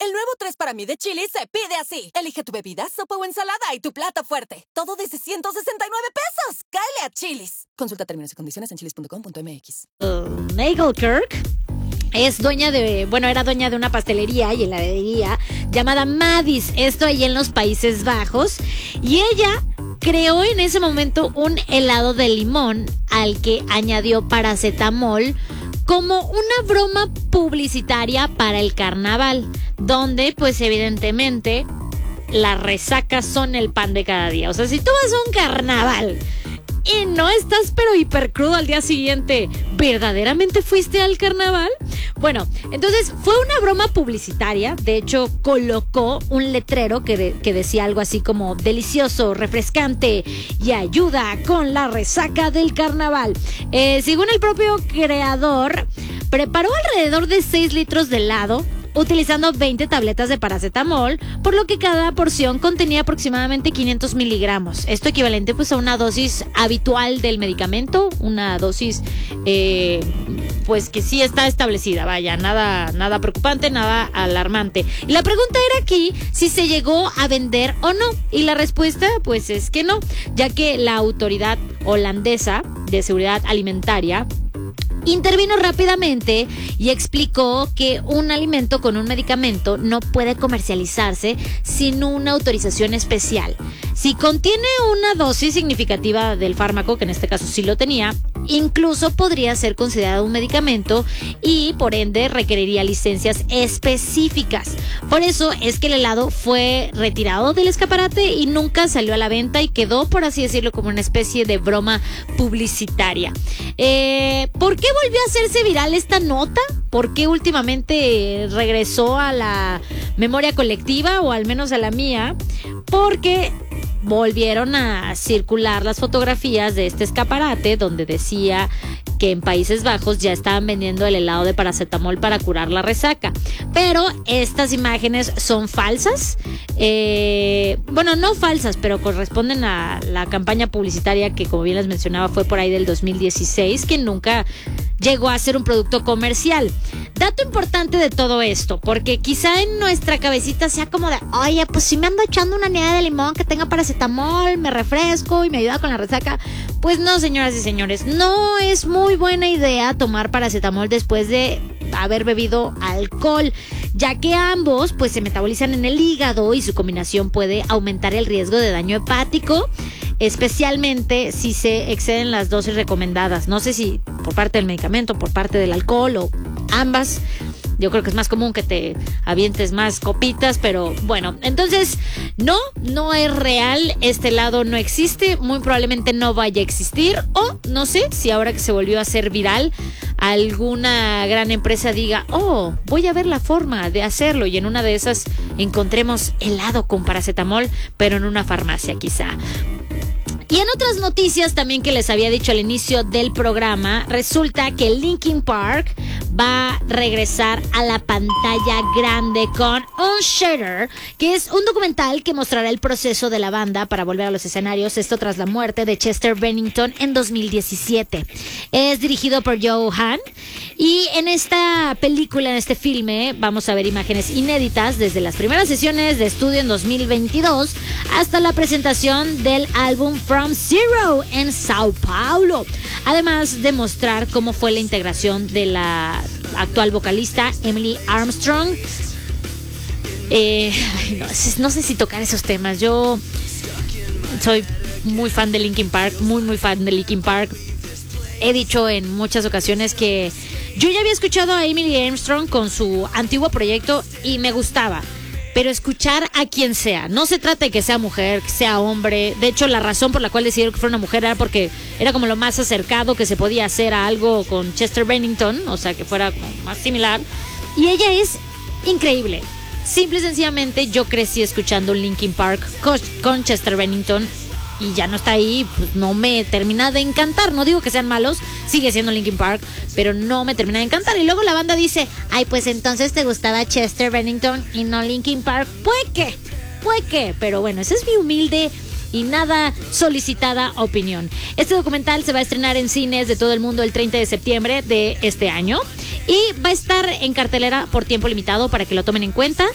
El nuevo 3 para mí de Chili's se pide así. Elige tu bebida, sopa o ensalada y tu plato fuerte. Todo desde 169 pesos. ¡Cáele a Chili's! Consulta términos y condiciones en chili's.com.mx. Nagel Kirk era dueña de una pastelería y heladería llamada Maddie's, esto ahí en los Países Bajos, y ella creó en ese momento un helado de limón al que añadió paracetamol como una broma publicitaria para el carnaval, donde pues evidentemente las resacas son el pan de cada día. O sea, si tú vas a un carnaval y no estás pero hiper crudo al día siguiente, ¿verdaderamente fuiste al carnaval? Bueno, entonces fue una broma publicitaria. De hecho, colocó un letrero que decía algo así como delicioso, refrescante y ayuda con la resaca del carnaval. Según el propio creador, preparó alrededor de 6 litros de helado utilizando 20 tabletas de paracetamol, por lo que cada porción contenía aproximadamente 500 miligramos. Esto equivalente pues a una dosis habitual del medicamento, una dosis pues que sí está establecida, vaya, nada preocupante, nada alarmante. Y la pregunta era aquí si se llegó a vender o no, y la respuesta pues es que no, ya que la autoridad holandesa de seguridad alimentaria intervino rápidamente y explicó que un alimento con un medicamento no puede comercializarse sin una autorización especial. Si contiene una dosis significativa del fármaco, que en este caso sí lo tenía, incluso podría ser considerado un medicamento y por ende requeriría licencias específicas. Por eso es que el helado fue retirado del escaparate y nunca salió a la venta y quedó, por así decirlo, como una especie de broma publicitaria. ¿Por qué volvió a hacerse viral esta nota? ¿Por qué últimamente regresó a la memoria colectiva, o al menos a la mía? Porque volvieron a circular las fotografías de este escaparate donde decía que en Países Bajos ya estaban vendiendo el helado de paracetamol para curar la resaca. Pero estas imágenes son falsas. Bueno, no falsas, pero corresponden a la campaña publicitaria que, como bien les mencionaba, fue por ahí del 2016, que nunca llegó a ser un producto comercial. Dato importante de todo esto, porque quizá en nuestra cabecita sea como de, oye, pues si me ando echando una nieve de limón que tenga paracetamol, me refresco y me ayuda con la resaca. Pues no, señoras y señores, no es muy buena idea tomar paracetamol después de haber bebido alcohol, ya que ambos pues se metabolizan en el hígado y su combinación puede aumentar el riesgo de daño hepático, especialmente si se exceden las dosis recomendadas. No sé si por parte del medicamento, por parte del alcohol o ambas. Yo creo que es más común que te avientes más copitas, pero bueno, entonces no es real, este helado no existe, muy probablemente no vaya a existir, o no sé si ahora que se volvió a hacer viral, alguna gran empresa diga, oh, voy a ver la forma de hacerlo, y en una de esas encontremos helado con paracetamol, pero en una farmacia quizá. Y en otras noticias también que les había dicho al inicio del programa, resulta que Linkin Park va a regresar a la pantalla grande con Unshatter, que es un documental que mostrará el proceso de la banda para volver a los escenarios, esto tras la muerte de Chester Bennington en 2017. Es dirigido por Joe Hahn, y en esta película, en este filme, vamos a ver imágenes inéditas desde las primeras sesiones de estudio en 2022 hasta la presentación del álbum From Zero en Sao Paulo, además de mostrar cómo fue la integración de la actual vocalista Emily Armstrong. No sé si tocar esos temas. Yo soy muy fan de Linkin Park, muy fan de Linkin Park. He dicho en muchas ocasiones que yo ya había escuchado a Emily Armstrong con su antiguo proyecto y me gustaba. Pero escuchar a quien sea, no se trata de que sea mujer, que sea hombre. De hecho, la razón por la cual decidieron que fuera una mujer era porque era como lo más acercado que se podía hacer a algo con Chester Bennington, o sea, que fuera como más similar. Y ella es increíble. Simple y sencillamente yo crecí escuchando Linkin Park con Chester Bennington, y ya no está ahí, pues no me termina de encantar. No digo que sean malos, sigue siendo Linkin Park, pero no me termina de encantar. Y luego la banda dice, ay, pues entonces te gustaba Chester Bennington y no Linkin Park. Puede que, pero bueno, esa es mi humilde y nada solicitada opinión. Este documental se va a estrenar en cines de todo el mundo el 30 de septiembre de este año y va a estar en cartelera por tiempo limitado para que lo tomen en cuenta.